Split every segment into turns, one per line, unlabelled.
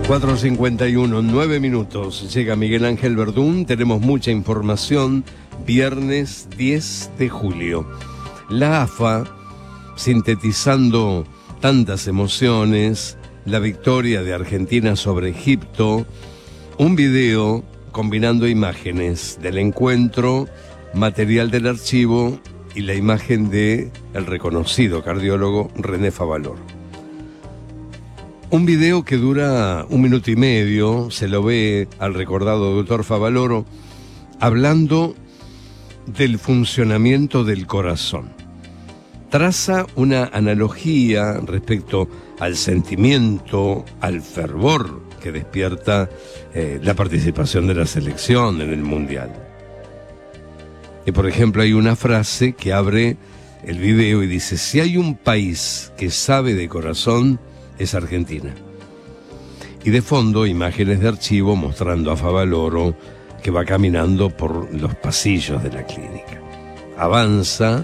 4:51, 9 minutos. Llega Miguel Ángel Verdún. Tenemos mucha información. Viernes 10 de julio. La AFA, sintetizando tantas emociones, la victoria de Argentina sobre Egipto, un video combinando imágenes del encuentro, material del archivo y la imagen de el reconocido cardiólogo René Favaloro. Un video que dura 1 minuto y medio, se lo ve al recordado doctor Favaloro hablando del funcionamiento del corazón. Traza una analogía respecto al sentimiento, al fervor que despierta la participación de la selección en el Mundial. Y por ejemplo hay una frase que abre el video y dice: si hay un país que sabe de corazón, es Argentina. Y de fondo, imágenes de archivo mostrando a Favaloro que va caminando por los pasillos de la clínica. Avanza,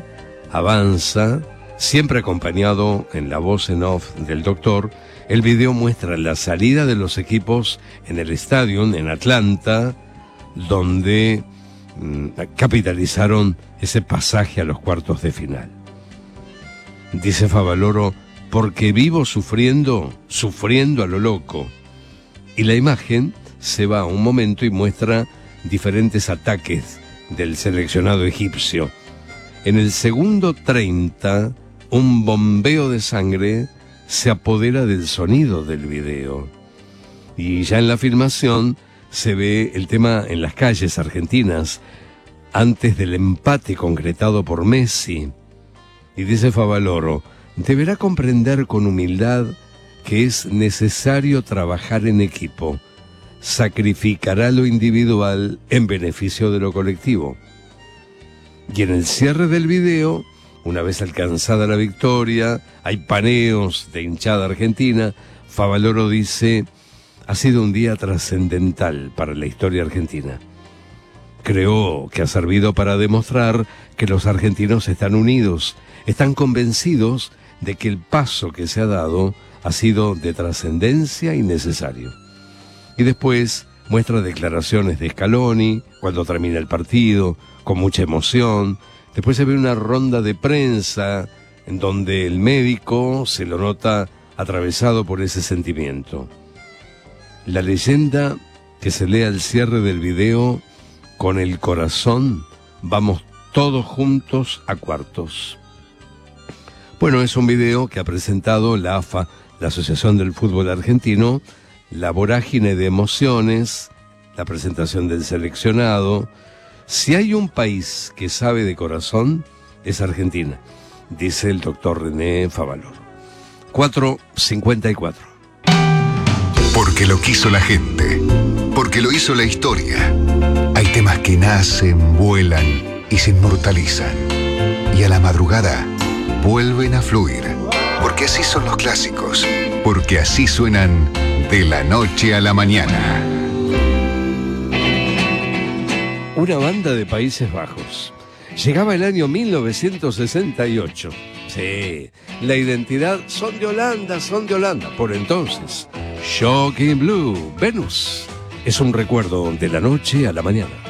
siempre acompañado en la voz en off del doctor. El video muestra la salida de los equipos en el estadio en Atlanta, donde capitalizaron ese pasaje a los cuartos de final. Dice Favaloro: porque vivo sufriendo a lo loco. Y la imagen se va un momento y muestra diferentes ataques del seleccionado egipcio. En el segundo 30, un bombeo de sangre se apodera del sonido del video. Y ya en la filmación se ve el tema en las calles argentinas, antes del empate concretado por Messi. Y dice Favaloro: deberá comprender con humildad que es necesario trabajar en equipo. Sacrificará lo individual en beneficio de lo colectivo. Y en el cierre del video, una vez alcanzada la victoria, hay paneos de hinchada argentina. Favaloro dice: ha sido un día trascendental para la historia argentina. Creo que ha servido para demostrar que los argentinos están unidos, están convencidos de que el paso que se ha dado ha sido de trascendencia y necesario. Y después muestra declaraciones de Scaloni cuando termina el partido, con mucha emoción. Después se ve una ronda de prensa en donde el médico se lo nota atravesado por ese sentimiento. La leyenda que se lee al cierre del video: con el corazón vamos todos juntos a cuartos. Bueno, es un video que ha presentado la AFA, la Asociación del Fútbol Argentino, la vorágine de emociones, la presentación del seleccionado. Si hay un país que sabe de corazón, es Argentina, dice el doctor René Favaloro. 4:54.
Porque lo quiso la gente, porque lo hizo la historia. Hay temas que nacen, vuelan y se inmortalizan. Y a la madrugada vuelven a fluir, porque así son los clásicos, porque así suenan de la noche a la mañana.
Una banda de Países Bajos. Llegaba el año 1968. Sí, la identidad son de Holanda. Por entonces, Shocking Blue, Venus. Es un recuerdo de la noche a la mañana.